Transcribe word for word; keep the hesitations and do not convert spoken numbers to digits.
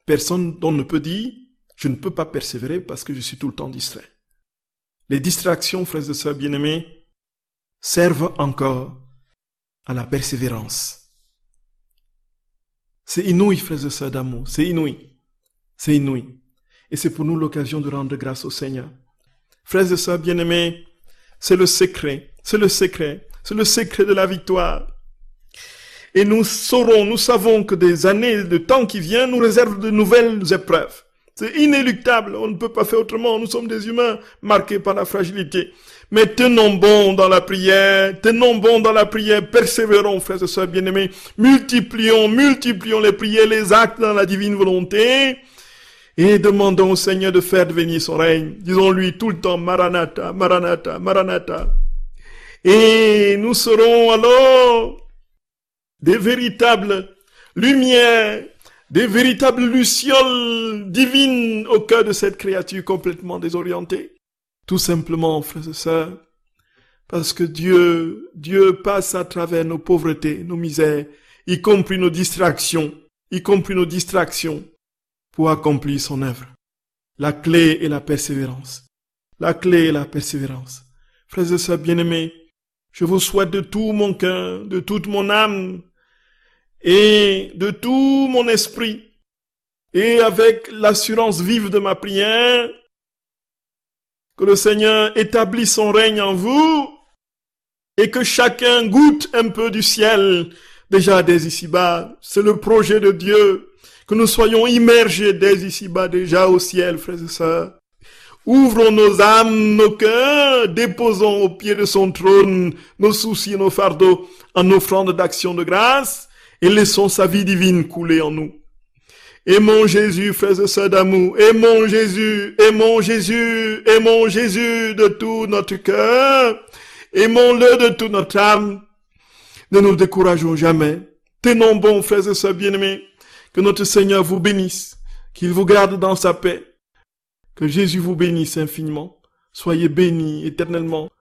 Personne dont ne peut dire, je ne peux pas persévérer parce que je suis tout le temps distrait. Les distractions, frères et sœurs bien-aimés, servent encore à la persévérance. C'est inouï, frères et sœurs d'amour, c'est inouï. C'est inouï. Et c'est pour nous l'occasion de rendre grâce au Seigneur. Frères et sœurs bien-aimés, c'est le secret, c'est le secret, c'est le secret de la victoire. Et nous saurons, nous savons que des années, de temps qui viennent, nous réservent de nouvelles épreuves. C'est inéluctable, on ne peut pas faire autrement, nous sommes des humains marqués par la fragilité. Mais tenons bon dans la prière, tenons bon dans la prière, persévérons, frères et sœurs bien-aimés, multiplions, multiplions les prières, les actes dans la divine volonté, et demandons au Seigneur de faire venir son règne. Disons-lui tout le temps, Maranatha, Maranatha, Maranatha. Et nous serons alors des véritables lumières, des véritables lucioles divines au cœur de cette créature complètement désorientée. Tout simplement, frères et sœurs, parce que Dieu, Dieu passe à travers nos pauvretés, nos misères, y compris nos distractions, y compris nos distractions, pour accomplir son œuvre. La clé est la persévérance. La clé est la persévérance. Frères et sœurs bien-aimés, je vous souhaite de tout mon cœur, de toute mon âme, et de tout mon esprit, et avec l'assurance vive de ma prière, que le Seigneur établisse son règne en vous, et que chacun goûte un peu du ciel, déjà dès ici-bas. C'est le projet de Dieu, que nous soyons immergés dès ici-bas, déjà au ciel, frères et sœurs. Ouvrons nos âmes, nos cœurs, déposons au pied de son trône nos soucis, nos fardeaux, en offrande d'action de grâce, et laissons sa vie divine couler en nous. Aimons Jésus, frères et sœurs d'amour, aimons Jésus, aimons Jésus, aimons Jésus de tout notre cœur, aimons-le de toute notre âme. Ne nous décourageons jamais. Tenons bon, frères et sœurs bien-aimés, que notre Seigneur vous bénisse, qu'il vous garde dans sa paix, que Jésus vous bénisse infiniment. Soyez bénis éternellement